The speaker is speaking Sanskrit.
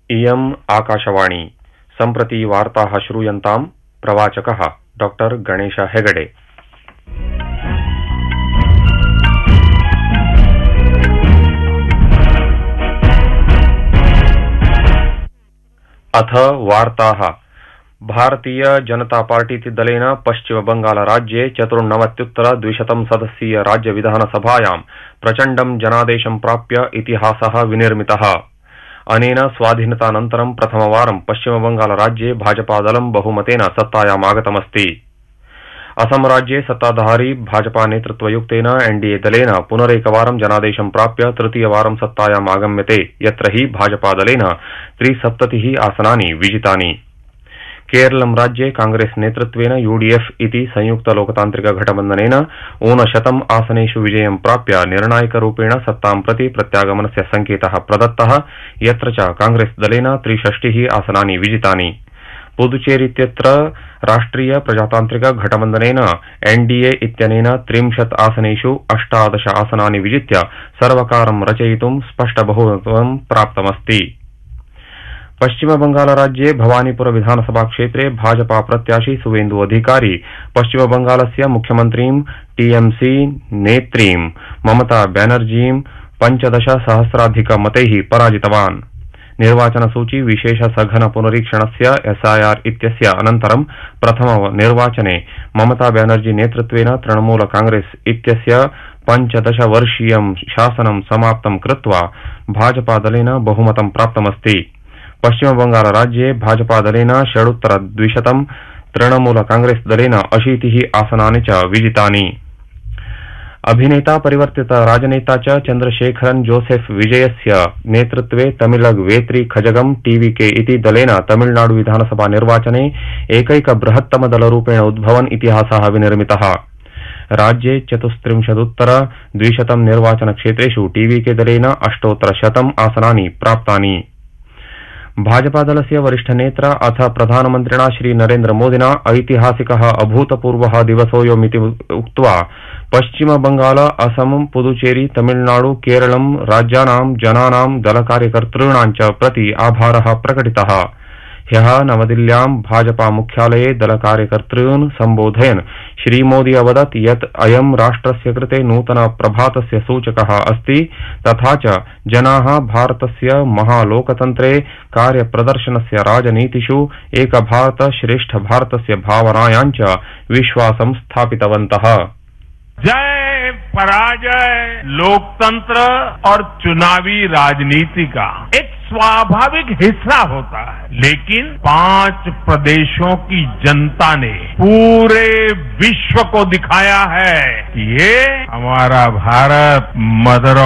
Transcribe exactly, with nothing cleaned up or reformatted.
इयम् आकाशवाणी सम्प्रति वार्ताः श्रूयन्ताम् प्रवाचकः डॉक्टर गणेश हेगडे। अथ वार्ताः। भारतीय जनता पार्टी दलेन पश्चिम बंगाल राज्ये चतुर्नवत्युत्तर द्विशतं सदस्यीय राज्य विधानसभायां प्रचण्डं जनादेशं प्राप्य इतिहासः विनिर्मितः। अनेन स्वाधीनतानन्तरं प्रथमवारं पश्चिम बंगाल राज्ये भाजपा दलं बहुमतेन सत्तायाम् आगतमस्ति। असम राज्ये सत्ताधारी भाजपा नेतृत्वयुक्तेन एनडीए दलेन पुनरेकवारं जनादेशं प्राप्य तृतीयवारं सत्तायाम् आगम्यते, यत्र हि भाजपा दलेन त्रिसप्ततिः आसनानि विजितानि। केरलं राज्ये कांग्रेस नेतृत्वेन यूडीएफ इति संयुक्त लोकतांत्रिक घटबन्धनेन ऊनशतम् आसनेषु विजयं प्राप्य निर्णायकरूपेण सत्तां प्रति प्रत्यागमनस्य संकेतः प्रदत्तः, यत्र च कांग्रेस दलेन त्रिषष्टिः आसनानि विजितानि। पुदुचेरीत्यत्र राष्ट्रिय प्रजातांत्रिक घटबन्धनेन एनडीए इत्यनेन त्रिंशत् आसनेषु अष्टादश आसनानि विजित्य सर्वकारं रचयितुं स्पष्टबहुमतं प्राप्तमस्ति। पश्चिम बंगाल राज्ये भवानीपुर विधानसभा क्षेत्रे भाजपा प्रत्याशी सुवेन्दु अधिकारी पश्चिम बंगालस्य मुख्यमन्त्रीं टीएमसी नेत्रीं ममता बैनर्जीं पंचदश सहस्राधिक मतैः पराजितवान्। निर्वाचनसूची विशेष सघन पुनरीक्षणस्य एसआईआर इत्यस्य अनन्तरं प्रथम निर्वाचने ममता बैनर्जी नेतृत्वेन तृणमूल कांग्रेस इत्यस्य पंचदश वर्षीयं शासनं समाप्तं कृत्वा भाजपा दलेन बहुमतं प्राप्तमस्ति। पश्चिम बंगाल राज्ये भाजपा दलेन षडुत्तर द्विशतं, तृणमूल कांग्रेस दलेन अशीतिः आसनानि च विजितानि। अभिनेता परिवर्तित राजनेता च चंद्रशेखरन जोसेफ विजयस्य नेतृत्वे तमिलग वेत्री खजगम टीवीके इति दलेन तमिलनाडु विधानसभा निर्वाचने एकैक बृहत्तम दलरूपेण उद्भवन् इतिहासः विनिर्मितः। राज्ये चतुस्त्रिंशदुत्तर द्विशतं निर्वाचनक्षेत्रेषु टीवीके दलेन अष्टोत्तर शतम् आसनानि प्राप्तानि। भाजपा दलस्य वरिष्ठ नेता अथ प्रधानमन्त्रिणा श्री नरेन्द्र मोदिना ऐतिहासिकः अभूतपूर्वः दिवसोऽयमिति उक्त्वा पश्चिम बंगाल, असम, पुदुचेरी, तमिलनाडु, केरलं राज्यानां जनानां दलकार्यकर्तॄणां च प्रति आभारः प्रकटितः। ह्यः नवदिल्ल्यां भाजपा मुख्यालये दलकार्यकर्तॄन् सम्बोधयन् श्रीमोदी अवदत् यत् अयं राष्ट्रस्य कृते नूतन प्रभातस्य सूचकः अस्ति, तथा च जनाः भारतस्य महालोकतन्त्रे कार्यप्रदर्शनस्य राजनीतिषु एक भारत श्रेष्ठ भारतस्य भावनायां च विश्वासं स्थापितवन्तः। जय पराजय लोकतंत्र और चुनावी राजनीति का एक स्वाभाविक हिस्सा होता है, लेकिन पांच प्रदेशों की जनता ने पूरे विश्व को दिखाया है कि ये हमारा भारत मदर